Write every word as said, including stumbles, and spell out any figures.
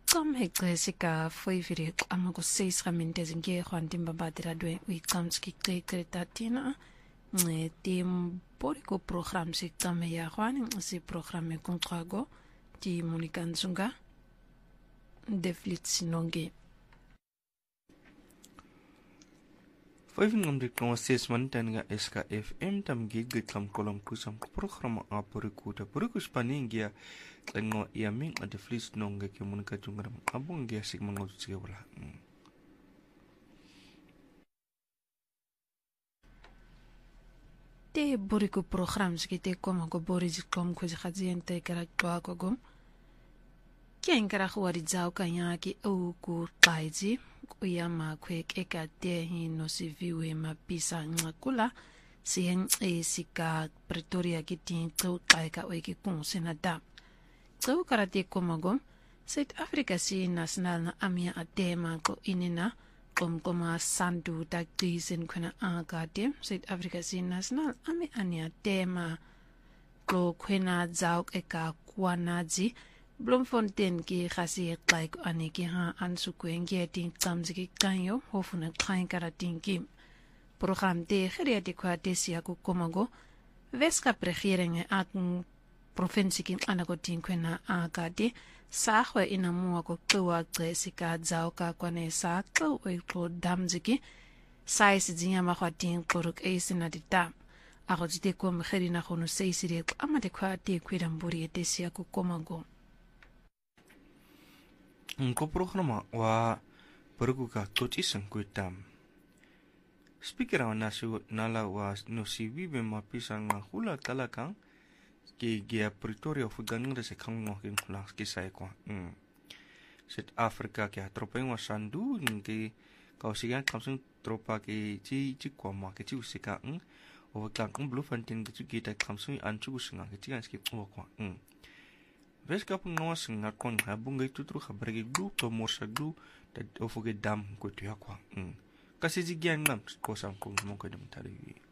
Qam hexesika foi viri qama ko seis raminte zinge Juan Timbabadira dwe wi qamski qeqretatina nge tim poriko program si qame ya Juan si programme kontrago ti Monikanzunga deflit sinonge Vijf ngam kong ses mantan nga S K F M tam gid gid kam kolom kusam program a poriku ta poriku spaningia tlengo iaming a deflit nonge ke Monikanzunga abong gia sig mangot sige wala. Te boriku program skite koma go boriji kom ko jadiente kara twa ko gom Kien kara khwari zao kanyaki au ku qaiji uyama kwek ekate hino siviwe mapisa ngakula sien e sika Pretoria kitin tau qaika weki kun senada tau karate komagom South Africa si national na amia atema ko inina kom koma sandu takdisen kuna agate South Africa si national ami ania tema ko kwena zao eka kwanaji Bloemfontein ki khasi like aniki ha ansukwengi tin tsamziki kanyo hofuna kain karatinki program de khriati kwate sia ku komago veska regering ak provinsie kin anagotin kwena agade sahwe inamua ko kwa tsika zao ka kwane sa ko ko damziki sais dinyama khwatin koruk esina dita agojite ko mkherina khono seisire amade kwate kwidamburi etesia ku komago Ko programa wa perguka tot isang kuitam. Speaker wa nasu nala wa no sibi be mapisang hula talakang ki gia Pretoria fugang de se kang no kin hula ki sai ko. Mm. South Africa ki tropa wa sandu ngi kausigan kamsung tropa ki ji ji kwa ma ki ji usika ng o klang ng Bloemfontein ki ji ta kamsung anchu usinga ki ji anski ko ko. Mm. Weska pengawas ngakon habung itu terus kabar gitu to morsa du dan ofoge dam ko tu yakwa. Kasi jigian nam ko sam ko mo ko dem tari.